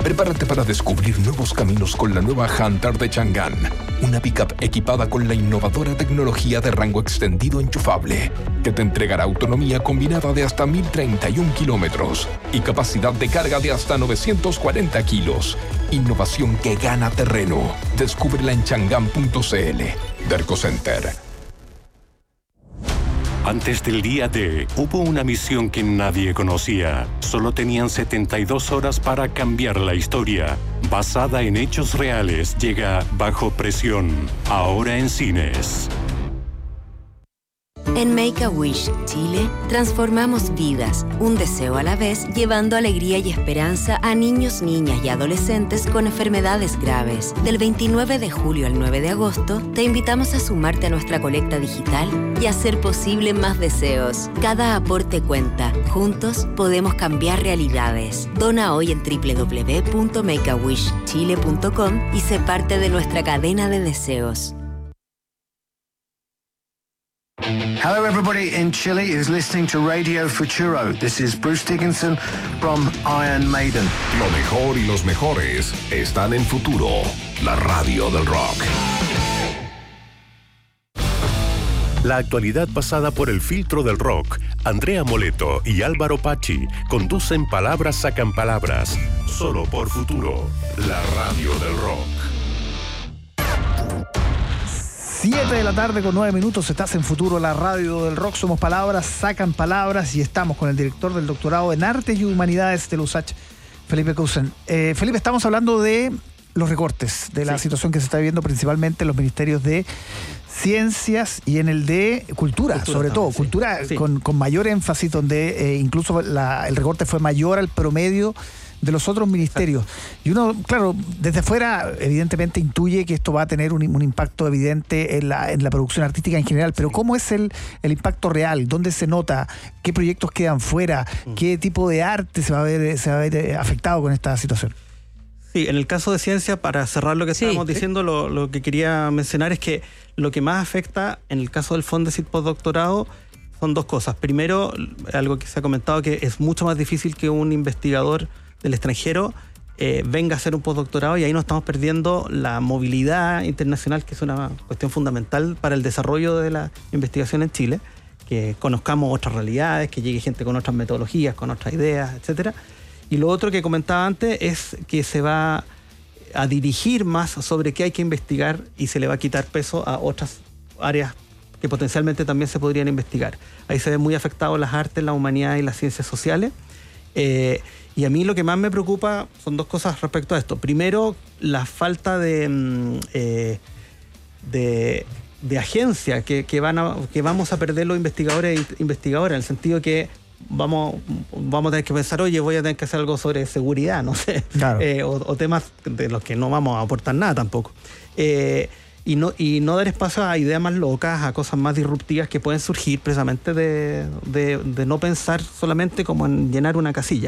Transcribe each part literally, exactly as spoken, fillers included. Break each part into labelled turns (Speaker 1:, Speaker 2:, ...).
Speaker 1: Prepárate para descubrir nuevos caminos con la nueva Hunter de Chang'an, una pickup equipada con la innovadora tecnología de rango extendido enchufable, que te entregará autonomía combinada de hasta mil treinta y un kilómetros y capacidad de carga de hasta novecientos cuarenta kilos. Innovación que gana terreno. Descúbrela en chang'an punto c l. Derco Center.
Speaker 2: Antes del día D, hubo una misión que nadie conocía. Solo tenían setenta y dos horas para cambiar la historia. Basada en hechos reales, llega Bajo Presión, ahora en cines.
Speaker 3: En Make-A-Wish Chile, transformamos vidas, un deseo a la vez, llevando alegría y esperanza a niños, niñas y adolescentes con enfermedades graves. Del veintinueve de julio al nueve de agosto, te invitamos a sumarte a nuestra colecta digital y hacer posible más deseos. Cada aporte cuenta. Juntos podemos cambiar realidades. Dona hoy en doble u doble u doble u punto make a wish chile punto com y sé parte de nuestra cadena de deseos.
Speaker 4: Hello, everybody in Chile is listening to Radio Futuro. This is Bruce Dickinson from Iron Maiden.
Speaker 1: Lo mejor y los mejores están en Futuro, la radio del rock.
Speaker 2: La actualidad pasada por el filtro del rock. Andrea Moleto y Álvaro Pachi conducen Palabras Sacan Palabras. Solo por Futuro, la radio del rock.
Speaker 5: siete de la tarde con nueve minutos, estás en Futuro, la radio del rock. Somos Palabras Sacan Palabras y estamos con el director del doctorado en Artes y Humanidades de la U S A C H, Felipe Cousen. Eh, Felipe, estamos hablando de los recortes, de la sí. situación que se está viviendo principalmente en los ministerios de Ciencias y en el de Cultura, cultura sobre también, todo, sí. Cultura sí. Con, con mayor énfasis, donde eh, incluso la, el recorte fue mayor al promedio de los otros ministerios. Exacto. Y uno, claro, desde fuera evidentemente intuye que esto va a tener un, un impacto evidente en la, en la producción artística en general, pero sí. ¿Cómo es el, el impacto real? ¿Dónde se nota? ¿Qué proyectos quedan fuera? Mm. ¿Qué tipo de arte se va a ver, se va a ver afectado con esta situación?
Speaker 6: Sí, en el caso de ciencia, para cerrar lo que sí, estábamos sí. diciendo, lo, lo que quería mencionar es que lo que más afecta en el caso del Fondesit postdoctorado son dos cosas. Primero, algo que se ha comentado, que es mucho más difícil que un investigador del extranjero eh, venga a hacer un postdoctorado, y ahí nos estamos perdiendo la movilidad internacional, que es una cuestión fundamental para el desarrollo de la investigación en Chile, que conozcamos otras realidades, que llegue gente con otras metodologías, con otras ideas, etcétera. Y lo otro que comentaba antes es que se va a dirigir más sobre qué hay que investigar y se le va a quitar peso a otras áreas que potencialmente también se podrían investigar. Ahí se ven muy afectados las artes, la humanidad y las ciencias sociales. Eh, y a mí lo que más me preocupa son dos cosas respecto a esto. Primero, la falta de, eh, de, de agencia que, que, van a, que vamos a perder los investigadores e investigadoras, en el sentido que vamos, vamos a tener que pensar, oye, voy a tener que hacer algo sobre seguridad, no sé, claro. eh, o, o temas de los que no vamos a aportar nada tampoco. Eh, y, no, y no dar espacio a ideas más locas, a cosas más disruptivas que pueden surgir precisamente de, de, de no pensar solamente como en llenar una casilla.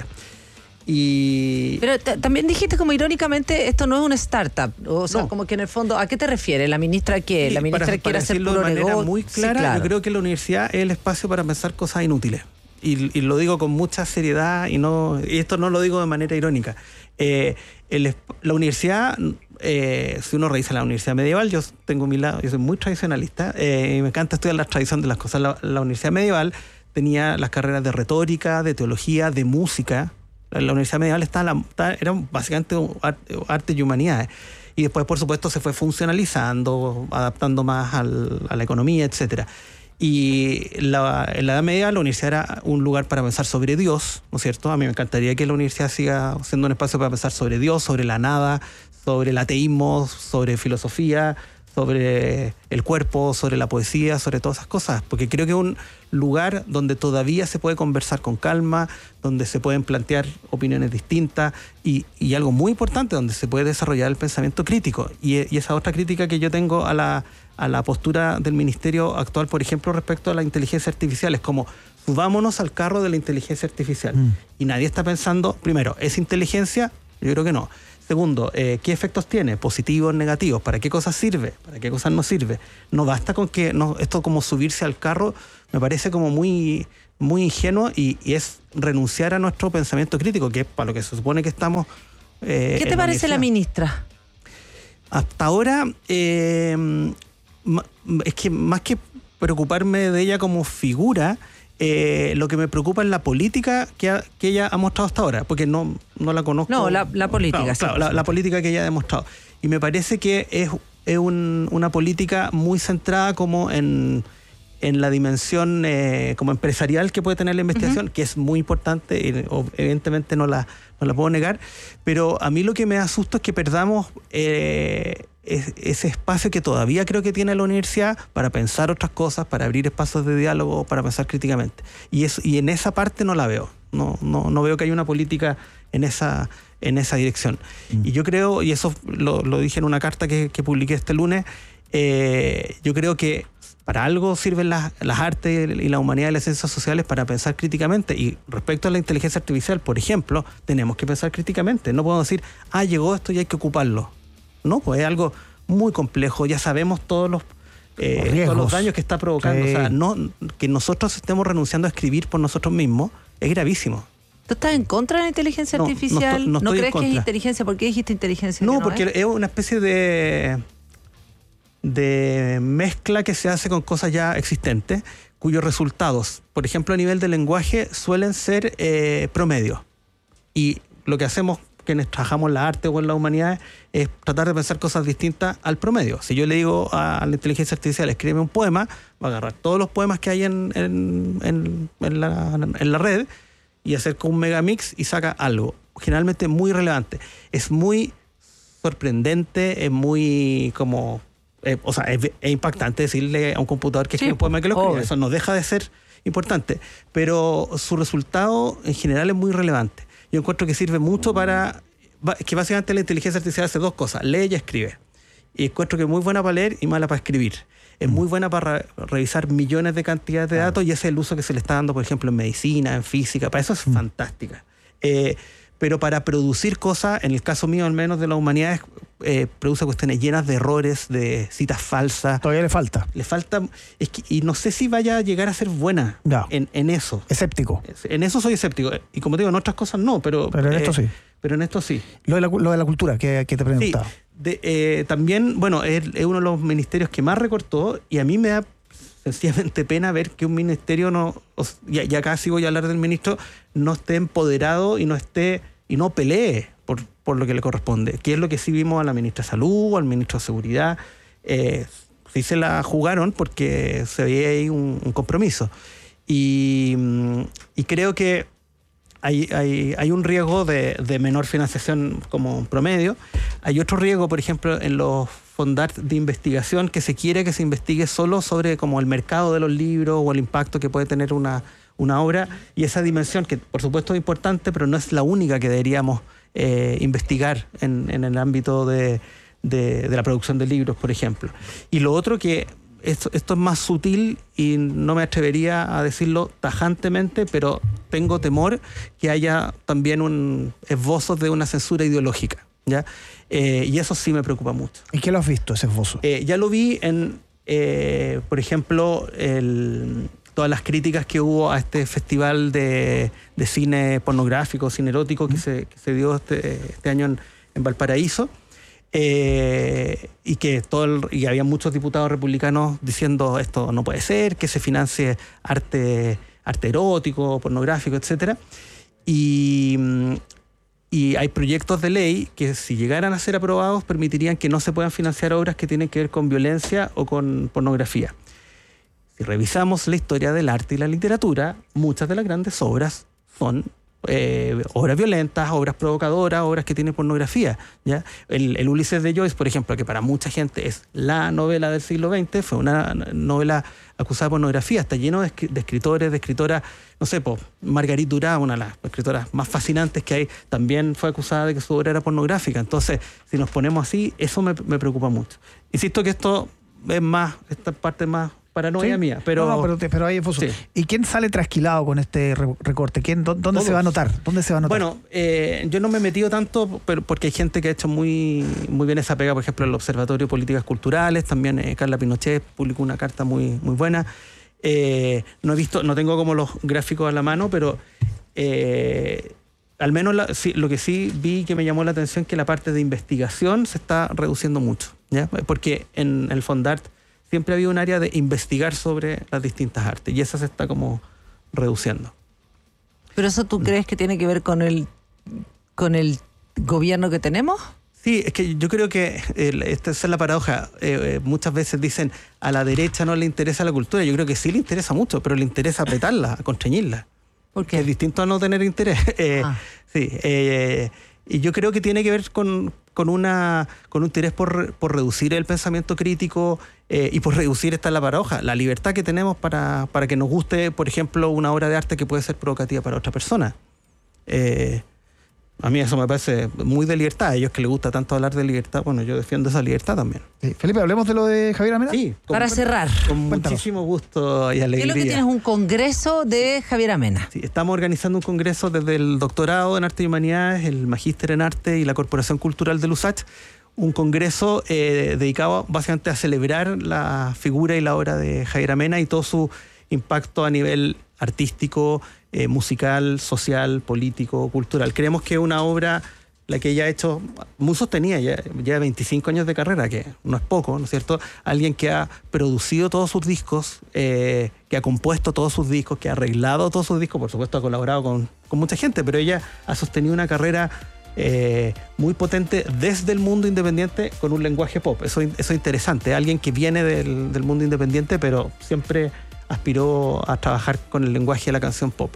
Speaker 6: Y...
Speaker 7: Pero t- también dijiste como irónicamente, esto no es una startup, o sea, no. Como que en el fondo, ¿a qué te refieres? ¿La ministra qué? Sí, ¿La ministra para, quiere para hacer puro
Speaker 6: de manera
Speaker 7: negocio?
Speaker 6: Muy clara, sí, claro. Yo creo que la universidad es el espacio para pensar cosas inútiles. Y, y lo digo con mucha seriedad, y no y esto no lo digo de manera irónica. Eh, el, la universidad, eh, si uno revisa la universidad medieval, yo tengo mi lado, yo soy muy tradicionalista, eh, y me encanta estudiar la tradición de las cosas. La, la universidad medieval tenía las carreras de retórica, de teología, de música. La, la universidad medieval estaba, la, estaba, era básicamente arte, arte y humanidades. Y después, por supuesto, se fue funcionalizando, adaptando más al, a la economía, etcétera. Y la, en la Edad Media la universidad era un lugar para pensar sobre Dios, ¿no es cierto? A mí me encantaría que la universidad siga siendo un espacio para pensar sobre Dios, sobre la nada, sobre el ateísmo, sobre filosofía, sobre el cuerpo, sobre la poesía, sobre todas esas cosas, porque creo que es un lugar donde todavía se puede conversar con calma, donde se pueden plantear opiniones distintas y, y algo muy importante, donde se puede desarrollar el pensamiento crítico. Y, y esa otra crítica que yo tengo a la, a la postura del ministerio actual, por ejemplo, respecto a la inteligencia artificial, es como, subámonos al carro de la inteligencia artificial. Mm. Y nadie está pensando, primero, ¿es inteligencia? Yo creo que no. Segundo, eh, ¿qué efectos tiene? ¿Positivos, negativos? ¿Para qué cosas sirve? ¿Para qué cosas no sirve? No basta con que no, esto como subirse al carro me parece como muy, muy ingenuo y, y es renunciar a nuestro pensamiento crítico, que es para lo que se supone que estamos Eh,
Speaker 7: ¿Qué te parece la, la ministra?
Speaker 6: Hasta ahora, eh, es que más que preocuparme de ella como figura, eh, lo que me preocupa es la política que, ha, que ella ha mostrado hasta ahora, porque no, no la conozco.
Speaker 7: No, la, la política.
Speaker 6: Claro,
Speaker 7: sí,
Speaker 6: claro, la, la política que ella ha demostrado. Y me parece que es, es un, una política muy centrada como en, en la dimensión eh, como empresarial que puede tener la investigación, uh-huh. que es muy importante y evidentemente no la, no la puedo negar, pero a mí lo que me asusta es que perdamos eh, es, ese espacio que todavía creo que tiene la universidad para pensar otras cosas, para abrir espacios de diálogo, para pensar críticamente. Y, es, y en esa parte no la veo, no, no, no veo que haya una política en esa, en esa dirección. Mm. Y yo creo, y eso lo, lo dije en una carta que, que publiqué este lunes, eh, yo creo que para algo sirven las, las artes y la humanidad y las ciencias sociales, para pensar críticamente. Y respecto a la inteligencia artificial, por ejemplo, tenemos que pensar críticamente. No podemos decir, ah, llegó esto y hay que ocuparlo. No, pues es algo muy complejo. Ya sabemos todos los, eh, todos los daños que está provocando. Sí. O sea, no, que nosotros estemos renunciando a escribir por nosotros mismos es gravísimo.
Speaker 7: ¿Tú estás en contra de la inteligencia
Speaker 6: no,
Speaker 7: artificial?
Speaker 6: No, no,
Speaker 7: ¿No crees
Speaker 6: que
Speaker 7: es inteligencia? ¿Por qué dijiste inteligencia?
Speaker 6: No,
Speaker 7: no
Speaker 6: porque
Speaker 7: es?
Speaker 6: es una especie de... de mezcla que se hace con cosas ya existentes, cuyos resultados, por ejemplo, a nivel de lenguaje, suelen ser eh, promedio. Y lo que hacemos, quienes trabajamos en la arte o en la humanidad, es tratar de pensar cosas distintas al promedio. Si yo le digo a la inteligencia artificial, escríbeme un poema, va a agarrar todos los poemas que hay en, en, en, en, la, en la red y hacer con un megamix y saca algo, generalmente muy relevante. Es muy sorprendente, es muy como... Eh, o sea, es, es impactante decirle a un computador que escribe sí, un poema que lo escribe. Obvio. Eso no deja de ser importante. Pero su resultado en general es muy relevante. Yo encuentro que sirve mucho para... que básicamente la inteligencia artificial hace dos cosas. Lee y escribe. Y encuentro que es muy buena para leer y mala para escribir. Es muy buena para re- revisar millones de cantidades de datos, y ese es el uso que se le está dando, por ejemplo, en medicina, en física. Para eso es mm. fantástica. Eh, pero para producir cosas, en el caso mío al menos de las humanidades, eh, produce cuestiones llenas de errores, de citas falsas.
Speaker 5: Todavía le falta.
Speaker 6: Le falta, es que, y no sé si vaya a llegar a ser buena no. en, en eso.
Speaker 5: Escéptico.
Speaker 6: En eso soy escéptico. Y como te digo, en otras cosas no, pero...
Speaker 5: Pero en
Speaker 6: eh,
Speaker 5: esto sí.
Speaker 6: Pero en esto sí.
Speaker 5: Lo de la, lo de la cultura que, que te preguntaba.
Speaker 6: Sí, de, eh, también, bueno, es, es uno de los ministerios que más recortó, y a mí me da sencillamente pena ver que un ministerio no, y, y acá sí voy a hablar del ministro, no esté empoderado y no esté y no pelee por, por lo que le corresponde, que es lo que sí vimos a la ministra de Salud o al ministro de Seguridad. Eh, sí se la jugaron porque se veía ahí un, un compromiso. Y, y creo que hay, hay, hay un riesgo de, de menor financiación como promedio. Hay otro riesgo, por ejemplo, en los fondos de investigación, que se quiere que se investigue solo sobre como el mercado de los libros o el impacto que puede tener una, una obra, y esa dimensión que por supuesto es importante, pero no es la única que deberíamos eh, investigar en, en el ámbito de, de, de la producción de libros, por ejemplo. Y lo otro que esto, esto es más sutil y no me atrevería a decirlo tajantemente, pero tengo temor que haya también un esbozo de una censura ideológica, ¿ya? Eh, y eso sí me preocupa mucho.
Speaker 5: ¿Y qué lo has visto, ese esbozo?
Speaker 6: Eh, ya lo vi en, eh, por ejemplo, el, todas las críticas que hubo a este festival de, de cine pornográfico, cine erótico, que, se, que se dio este, este año en, en Valparaíso. Eh, y que todo el, y había muchos diputados republicanos diciendo esto no puede ser, que se financie arte, arte erótico, pornográfico, etcétera. Y, y hay proyectos de ley que, si llegaran a ser aprobados, permitirían que no se puedan financiar obras que tienen que ver con violencia o con pornografía. Si revisamos la historia del arte y la literatura, muchas de las grandes obras son Eh, obras violentas, obras provocadoras, obras que tienen pornografía, ¿ya? El, el Ulises de Joyce, por ejemplo, que para mucha gente es la novela del siglo veinte, fue una novela acusada de pornografía. Está lleno de, de escritores, de escritoras, no sé, pues, Marguerite Duras, una de las escritoras más fascinantes que hay, también fue acusada de que su obra era pornográfica. Entonces, si nos ponemos así, eso me, me preocupa mucho. Insisto que esto es más, esta parte más paranoia ¿Sí? mía, pero...
Speaker 5: No, pero, pero hay esfuerzo. Sí. ¿Y quién sale trasquilado con este recorte? ¿Quién, ¿Dónde Todos. se va a notar? ¿Dónde se va a notar?
Speaker 6: Bueno, eh, yo no me he metido tanto, pero porque hay gente que ha hecho muy, muy bien esa pega, por ejemplo, el Observatorio de Políticas Culturales, también eh, Carla Pinochet publicó una carta muy, muy buena. Eh, no he visto, no tengo como los gráficos a la mano, pero eh, al menos la, sí, lo que sí vi que me llamó la atención es que la parte de investigación se está reduciendo mucho, ¿ya? Porque en el Fondart siempre había un área de investigar sobre las distintas artes y esa se está como reduciendo.
Speaker 7: ¿Pero eso tú crees que tiene que ver con el, con el gobierno que tenemos?
Speaker 6: Sí, es que yo creo que eh, esta es la paradoja. Eh, eh, muchas veces dicen a la derecha no le interesa la cultura. Yo creo que sí le interesa mucho, pero le interesa apretarla, constreñirla.
Speaker 7: ¿Por qué?
Speaker 6: Es distinto a no tener interés. Eh,
Speaker 7: ah.
Speaker 6: Sí, eh, y yo creo que tiene que ver con, con, una, con un interés por, por reducir el pensamiento crítico eh, y por reducir, esta es la paradoja, la libertad que tenemos para, para que nos guste, por ejemplo, una obra de arte que puede ser provocativa para otra persona. Eh, A mí eso me parece muy de libertad. A ellos que les gusta tanto hablar de libertad, bueno, yo defiendo esa libertad también.
Speaker 5: Sí. Felipe, ¿hablemos de lo de Javier Amena?
Speaker 6: Sí. Con,
Speaker 7: Para cerrar.
Speaker 6: Con
Speaker 5: Cuéntanos.
Speaker 6: muchísimo gusto y alegría.
Speaker 7: ¿Qué es lo que tienes? Un congreso de Javier Amena.
Speaker 6: Sí, estamos organizando un congreso desde el doctorado en Arte y Humanidades, el magíster en Arte y la Corporación Cultural de Lusach. Un congreso eh, dedicado básicamente a celebrar la figura y la obra de Javier Amena y todo su impacto a nivel artístico, eh, musical, social, político, cultural. Creemos que es una obra, la que ella ha hecho, muy sostenida, ya lleva veinticinco años de carrera, que no es poco, ¿no es cierto? Alguien que ha producido todos sus discos, eh, que ha compuesto todos sus discos, que ha arreglado todos sus discos, por supuesto ha colaborado con, con mucha gente, pero ella ha sostenido una carrera eh, muy potente desde el mundo independiente con un lenguaje pop. Eso, eso es interesante. Alguien que viene del, del mundo independiente, pero siempre aspiró a trabajar con el lenguaje de la canción pop.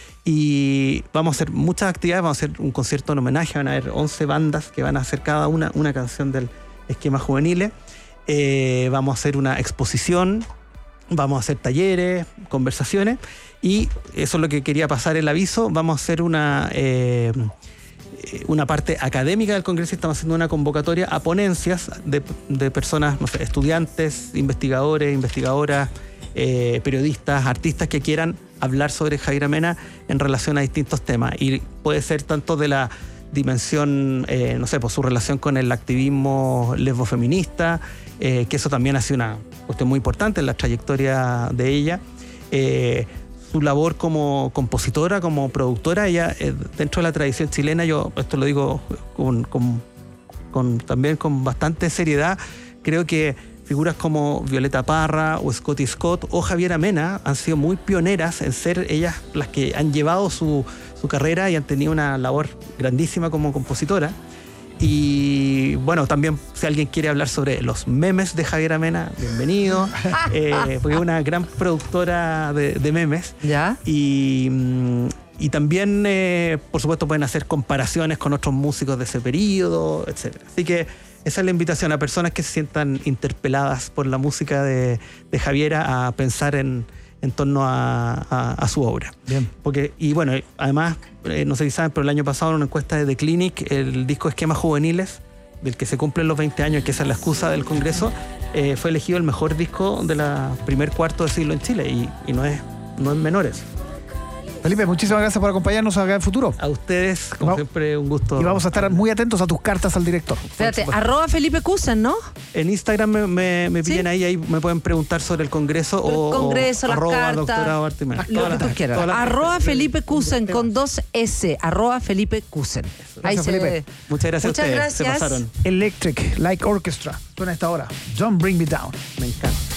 Speaker 6: Y vamos a hacer muchas actividades, vamos a hacer un concierto en homenaje, van a haber once bandas que van a hacer cada una una canción del esquema juveniles. Eh, vamos a hacer una exposición, vamos a hacer talleres, conversaciones, y eso es lo que quería pasar el aviso. Vamos a hacer una, eh, una parte académica del Congreso. Estamos haciendo una convocatoria a ponencias de, de personas, no sé, estudiantes, investigadores, investigadoras, Eh, periodistas, artistas que quieran hablar sobre Javier Amena en relación a distintos temas. Y puede ser tanto de la dimensión, eh, no sé, por su relación con el activismo lesbofeminista, eh, que eso también ha sido una cuestión muy importante en la trayectoria de ella. Eh, su labor como compositora, como productora, ella, eh, dentro de la tradición chilena, yo esto lo digo con, con, con, también con bastante seriedad, creo que figuras como Violeta Parra o Scotty Scott o Javier Amena han sido muy pioneras en ser ellas las que han llevado su, su carrera y han tenido una labor grandísima como compositora. Y bueno, también si alguien quiere hablar sobre los memes de Javier Amena, bienvenido, eh, porque es una gran productora de, de memes.
Speaker 7: ¿Ya?
Speaker 6: Y, y también, eh, por supuesto, pueden hacer comparaciones con otros músicos de ese periodo, etcétera. Así que esa es la invitación a personas que se sientan interpeladas por la música de, de Javiera a pensar en, en torno a, a, a su obra.
Speaker 5: Bien.
Speaker 6: Porque, y bueno, además, eh, no sé si saben, pero el año pasado en una encuesta de The Clinic, el disco Esquemas Juveniles, del que se cumplen los veinte años, que esa es la excusa del Congreso, eh, fue elegido el mejor disco de la primer cuarto de siglo en Chile, y, y no es, no es menores.
Speaker 5: Felipe, muchísimas gracias por acompañarnos acá en Futuro.
Speaker 6: A ustedes, como
Speaker 5: vamos,
Speaker 6: siempre, un gusto.
Speaker 5: Y vamos a estar muy atentos a tus cartas al director.
Speaker 7: Espérate, arroba Felipe Cusen, ¿no?
Speaker 6: En Instagram me, me, me pillen, ¿sí? ahí, ahí me pueden preguntar sobre el Congreso
Speaker 7: el
Speaker 6: o,
Speaker 7: Congreso,
Speaker 6: o
Speaker 7: las
Speaker 6: arroba
Speaker 7: cartas,
Speaker 6: doctorado Arte y Humanidades.
Speaker 7: lo que tú
Speaker 6: las,
Speaker 7: quieras.
Speaker 6: las,
Speaker 7: Arroba Felipe Cusen con dos S, arroba Felipe Cusen. Ahí
Speaker 5: Gracias,
Speaker 7: se
Speaker 5: Felipe.
Speaker 6: Muchas gracias
Speaker 7: Muchas
Speaker 6: a ustedes,
Speaker 7: gracias.
Speaker 6: se pasaron.
Speaker 5: Electric Light Orchestra. Suena a esta hora. Don't Bring Me Down.
Speaker 6: Me encanta.